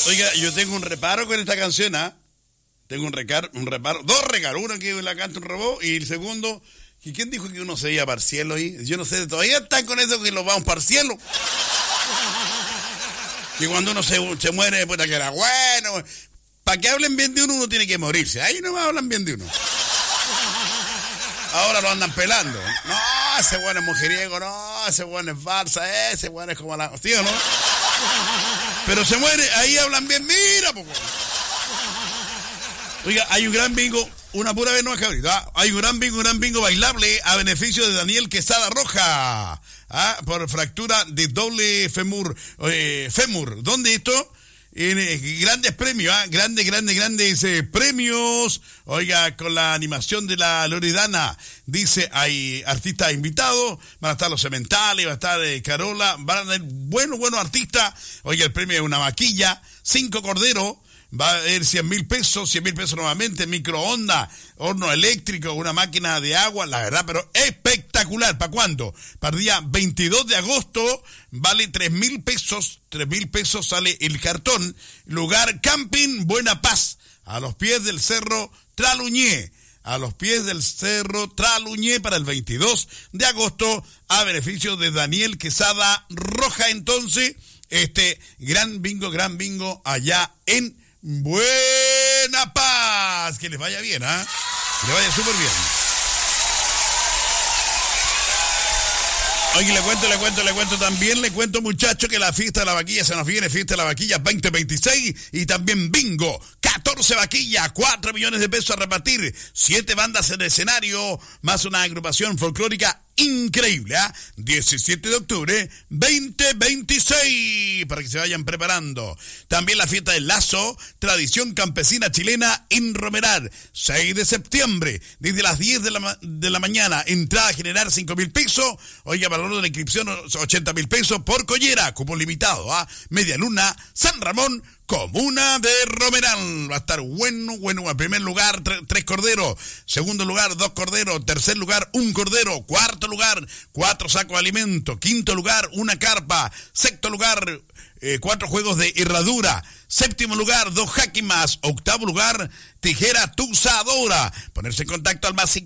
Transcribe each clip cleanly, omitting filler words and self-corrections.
Oiga, yo tengo un reparo con esta canción, ¿ah? Tengo un reparo, dos regalos. Uno que la canta un robot y el segundo, ¿y quién dijo que uno se iba para el cielo ahí? Yo no sé, todavía están con eso que los vamos para el cielo. Que cuando uno se muere, puta que era bueno. Para que hablen bien de uno tiene que morirse. Ahí no hablan bien de uno. Ahora lo andan pelando. No, ese bueno es mujeriego, no, ese bueno es farsa, ese bueno es como la... ¿Sí o no? Pero se muere, ahí hablan bien, mira, poco. Oiga, hay un gran bingo, una pura vez no cabrito, ¿ah? Hay un gran bingo bailable a beneficio de Daniel Quesada Roja, ¿ah? Por fractura de doble fémur. ¿Dónde esto? En grandes premios, ¿ah? Grandes premios. Oiga, con la animación de la Loredana. Dice, hay artistas invitados, van a estar los Cementales, va a estar Carola, van a tener buenos artistas. Oiga, el premio es una vaquilla, 5 corderos. Va a haber 100,000 pesos nuevamente, microondas, horno eléctrico, una máquina de agua, la verdad, pero espectacular. ¿Para cuándo? Para el día 22 de agosto, vale 3,000 pesos. 3,000 pesos sale el cartón. Lugar Camping Buena Paz, a los pies del Cerro Traluñé. A los pies del Cerro Traluñé para el 22 de agosto, a beneficio de Daniel Quesada Roja. Entonces, gran bingo allá en Buena Paz. Que les vaya bien, ¿ah? Que les vaya súper bien. Oye, le cuento también, muchachos, que la fiesta de la vaquilla se nos viene, fiesta de la vaquilla 2026, y también bingo, 14 vaquillas, 4 millones de pesos a repartir, 7 bandas en el escenario, más una agrupación folclórica increíble, ¿ah? 17 de octubre, 2026, para que se vayan preparando. También la fiesta del Lazo, tradición campesina chilena en Romeral, 6 de septiembre, desde las 10 de la mañana, entrada a generar 5,000 pesos, oiga, valor de la inscripción 80,000 pesos por collera, cupo limitado, ¿ah? Media Luna, San Ramón, Comuna de Romeral. Va a estar bueno. En primer lugar, 3 corderos. Segundo lugar, 2 corderos. Tercer lugar, 1 cordero. Cuarto lugar, 4 sacos de alimento. Quinto lugar, 1 carpa. Sexto lugar, 4 juegos de herradura. Séptimo lugar, 2 jaques más. Octavo lugar, tijera tuzadora. Ponerse en contacto al más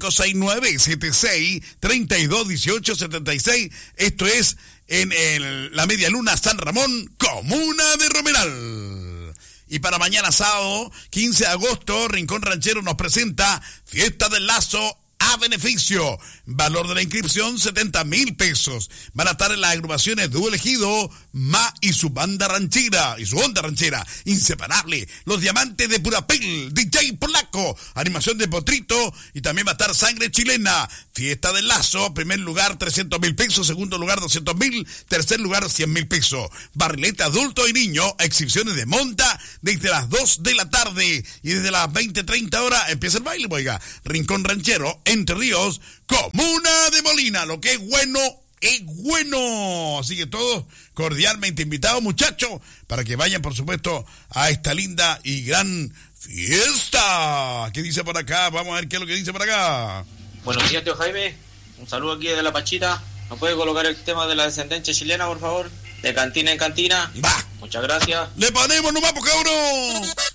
569-76-32-18-76. Esto es en la Media Luna, San Ramón, Comuna de Romeral. Y para mañana sábado, 15 de agosto, Rincón Ranchero nos presenta Fiesta del Lazo a beneficio. Valor de la inscripción, 70,000 pesos. Van a estar en las agrupaciones Dúo Elegido, Ma y su onda ranchera. Inseparable. Los Diamantes de Purapel, DJ Polaco, animación de Potrito, y también va a estar Sangre Chilena. Fiesta del Lazo, primer lugar 300,000 pesos, segundo lugar 200,000, tercer lugar 100,000 pesos. Barrilete adulto y niño, exhibiciones de monta desde las 2 de la tarde y desde las 20:30 horas empieza el baile, oiga. Rincón Ranchero, Entre Ríos, Comuna de Molina. Lo que es bueno, es bueno. Así que todos cordialmente invitados, muchachos, para que vayan, por supuesto, a esta linda y gran fiesta. ¿Qué dice por acá? Vamos a ver qué es lo que dice por acá. Buenos días, tío Jaime. Un saludo aquí de La Pachita. ¿Nos puede colocar el tema de la descendencia chilena, por favor? De cantina en cantina. Va. Muchas gracias. Le ponemos nomás, por cabrón.